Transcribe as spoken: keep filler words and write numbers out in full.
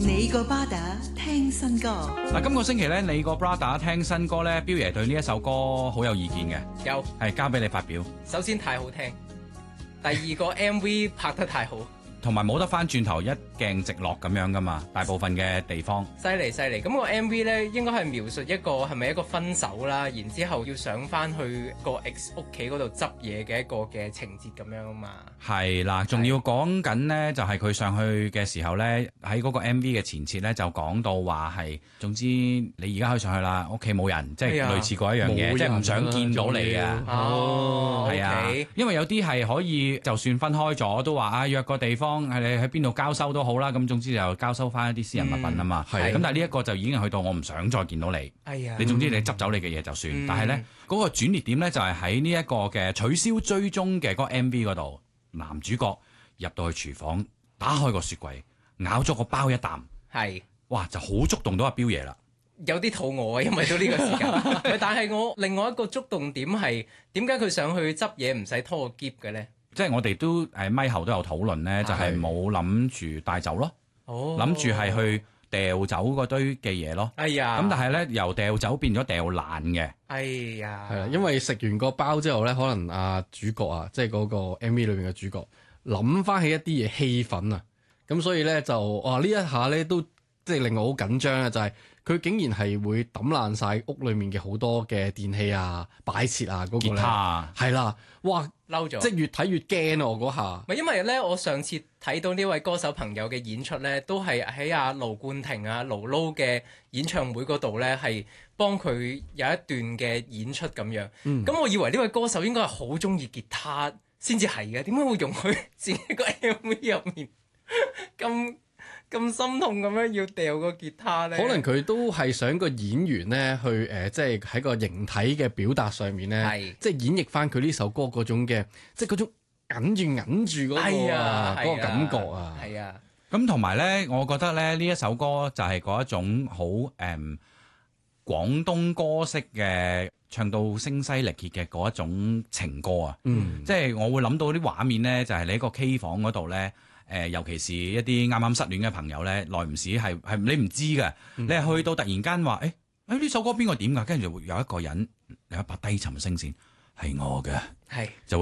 你個巴打聽新歌。 嗱，今個星期咧，你個 brother 聽新歌咧，彪爺對呢一首歌好有意見嘅， 有係交俾你發表。 首先太好聽，第二個 M V 拍得太好， 同埋冇得翻轉頭一鏡直落咁樣噶嘛，大部分嘅地方。 犀利犀利。咁個 M V 咧應該係描述一個係咪一個分手啦，然之後要上翻去個 ex 屋企嗰度執嘢嘅一個嘅情節咁樣啊嘛。 係啦，仲要講緊呢，就係佢上去嘅時候呢，喺嗰個 M V 嘅前設呢，就講到話係，總之你而家可以上去啦，屋企冇人，即係類似嗰一樣嘢，即係唔想見到你啊。 哦， 係啊，因為有啲係可以，就算分開咗，都話啊約個地方係你喺邊度交收都好啦，咁總之就交收翻一啲私人物品啊嘛。係、嗯，咁但係呢一個就已經係去到我唔想再見到你。 哎呀， 你總之你執走你嘅嘢就算，嗯、但係呢嗰、嗰個轉捩點呢，就係喺呢一個嘅取消追蹤嘅嗰個 M V 嗰度。男主角入到去廚房，打開個雪櫃，咬咗個包一啖，係，哇，就好觸動到阿彪爺啦。 有啲肚餓啊，因為到呢個時間。但係我另外一個觸動點係，點解佢上去執嘢唔使拖個篋嘅咧？ 即係我哋都誒咪後都有討論咧，就係冇諗住帶走咯，諗住係去掉走嗰堆嘅嘢咯。哎呀，咁但係咧由掉走變咗掉爛嘅。 哎呀， 係啦，因為食完個包之後咧，可能啊主角啊，即係嗰個 M V 裏邊嘅主角，諗翻起一啲嘢氣憤啊，咁所以咧就哇呢一下咧都即係令我好緊張啊，就係、是、佢竟然係會抌爛晒屋裏面嘅好多嘅電器啊、擺設啊嗰、那個咧，係啦，哇嬲咗， 即係越睇越驚啊！我嗰下， 咪因為咧，我上次睇到呢位歌手朋友嘅演出咧，都係喺阿盧冠廷啊、盧盧嘅演唱會嗰度咧，係幫佢有一段嘅演出咁樣。咁、嗯、我以為呢位歌手應該係好中意吉他先至係嘅，點解會容許自己個 M V 入面咁咁心痛咁樣要掉個吉他咧？ 可能佢都係想個演員咧去誒、呃，即係喺個形體嘅表達上面咧，即係演繹翻佢呢首歌嗰種嘅，即係嗰種忍住忍住嗰、嗰個啊嗰個感覺啊。 係啊， 咁同埋咧，我覺得咧呢一首歌就係嗰一種好誒、嗯、廣東歌式嘅，唱到聲嘶力竭嘅嗰一種情歌啊。嗯，即係我會諗到啲畫面咧，就係、是、你喺個 K 房嗰度咧。誒、呃，尤其是一啲啱啱失戀嘅朋友咧，耐唔時係係你唔知嘅，嗯、你係去到突然間話，誒誒呢首歌邊個點㗎？跟住就會有一個人有一把低沉聲線係我嘅，係就會。